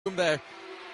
There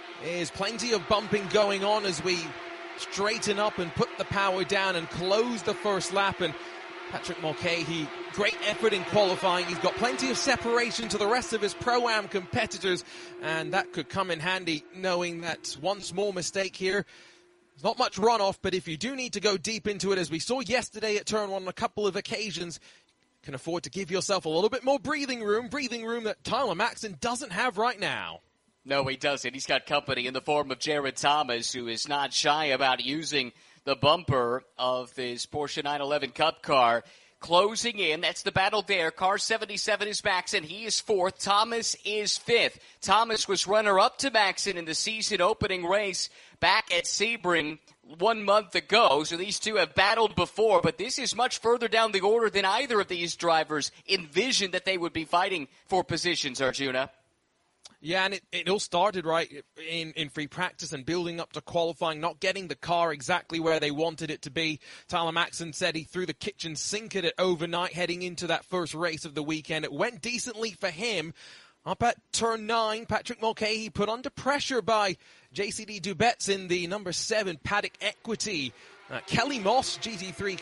is plenty of bumping going on as we straighten up and put the power down and close the first lap. And Patrick Mulcahy, great effort in qualifying. He's got plenty of separation to the rest of his Pro-Am competitors, and that could come in handy knowing that one small mistake here, there's not much runoff, but if you do need to go deep into it, as we saw yesterday at Turn 1 on a couple of occasions, you can afford to give yourself a little bit more breathing room that Tyler Maxson doesn't have right now. No, he doesn't. He's got company in the form of Jared Thomas, who is not shy about using the bumper of his Porsche 911 Cup car. Closing in, that's the battle there. Car 77 is Maxson. He is fourth. Thomas is fifth. Thomas was runner-up to Maxson in the season opening race back at Sebring 1 month ago. So these two have battled before, but this is much further down the order than either of these drivers envisioned that they would be fighting for positions, Arjuna. Yeah, and it all started, right, in free practice and building up to qualifying, not getting the car exactly where they wanted it to be. Tyler Maxson said he threw the kitchen sink at it overnight heading into that first race of the weekend. It went decently for him. Up at turn 9, Patrick Mulcahy put under pressure by JCD Dubets in the number 7 Paddock Equity. Kelly Moss GT3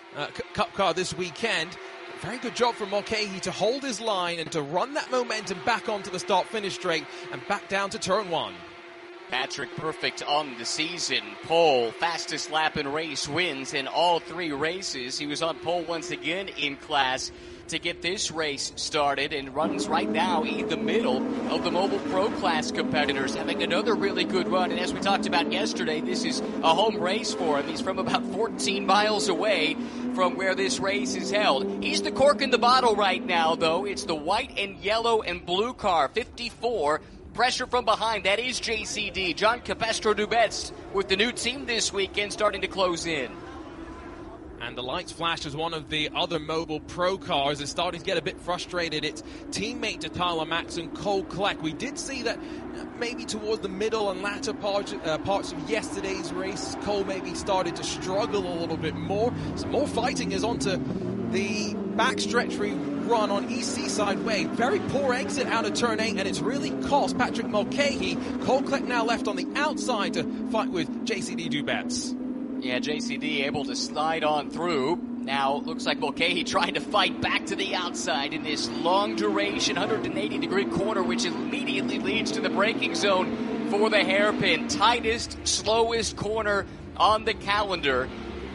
Cup car this weekend. Very good job from Mulcahy to hold his line and to run that momentum back onto the start-finish straight and back down to turn 1. Patrick perfect on the season. Pole, fastest lap in race, wins in all 3 races. He was on pole once again in class to get this race started and runs right now in the middle of the Mobile Pro Class competitors, having another really good run. And as we talked about yesterday, this is a home race for him. He's from about 14 miles away from where this race is held. He's the cork in the bottle right now, though. It's the white and yellow and blue car, 54. Pressure from behind, that is JCD. John Capestro Dubets with the new team this weekend starting to close in. And the lights flash as one of the other Mobile Pro cars is starting to get a bit frustrated. Its teammate to Tyler Maxson, Cole Kleck. We did see that maybe towards the middle and latter parts of yesterday's race, Cole maybe started to struggle a little bit more. Some more fighting is onto the backstretch run on East Seaside Way. Very poor exit out of turn 8, and it's really cost Patrick Mulcahy. Cole Kleck now left on the outside to fight with JCD Dubets. Yeah, JCD able to slide on through. Now, looks like Mulcahy trying to fight back to the outside in this long duration 180-degree corner, which immediately leads to the braking zone for the hairpin. Tightest, slowest corner on the calendar.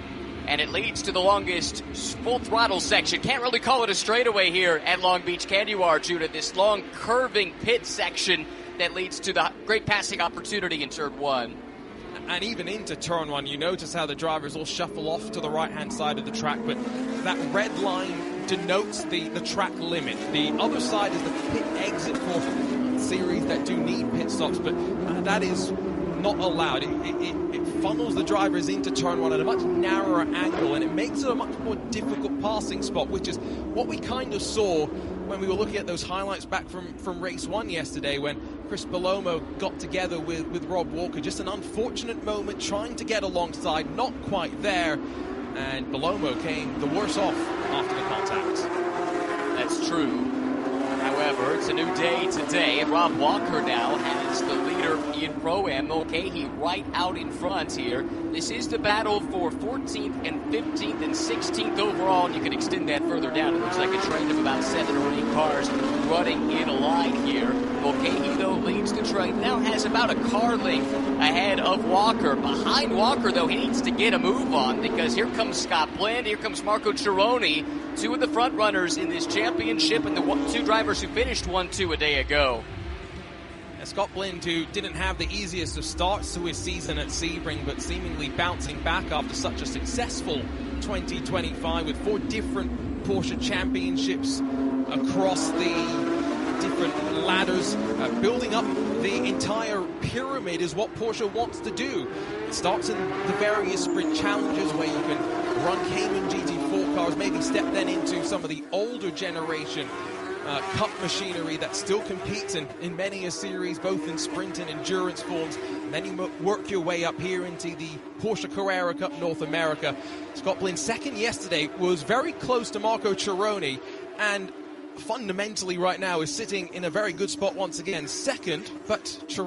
And it leads to the longest full throttle section. Can't really call it a straightaway here at Long Beach, can you, Arjuna? This long curving pit section that leads to the great passing opportunity in turn 1. And even into turn 1, you notice how the drivers all shuffle off to the right-hand side of the track, but that red line denotes the track limit. The other side is the pit exit for series that do need pit stops, but that is not allowed. It funnels the drivers into turn 1 at a much narrower angle, and it makes it a much more difficult passing spot, which is what we kind of saw when we were looking at those highlights back from race 1 yesterday, when Chris Belomo got together with Rob Walker. Just an unfortunate moment trying to get alongside, not quite there, and Belomo came the worse off after the contact. That's true. However, it's a new day today, and Rob Walker now has the leader in Pro-Am. Mulcahy right out in front here. This is the battle for 14th and 15th and 16th overall, and you can extend that further down. It looks like a train of about 7 or 8 cars running in a line here. Mulcahy, though, leads the train. Now has about a car length ahead of Walker. Behind Walker, though, he needs to get a move on because here comes Scott Bland, here comes Marco Cironi, 2 of the front runners in this championship and the 2 drivers who finished 1-2 a day ago. Scott Blind, who didn't have the easiest of starts to his season at Sebring, but seemingly bouncing back after such a successful 2025 with 4 different Porsche championships across the different ladders. Building up the entire pyramid is what Porsche wants to do. It starts in the various sprint challenges where you can run Cayman GT4 cars, maybe step then into some of the older generation Cup machinery that still competes in many a series, both in sprint and endurance forms. And then you work your way up here into the Porsche Carrera Cup North America. Scott Blind, second yesterday, was very close to Marco Cironi, and fundamentally right now is sitting in a very good spot once again, second, but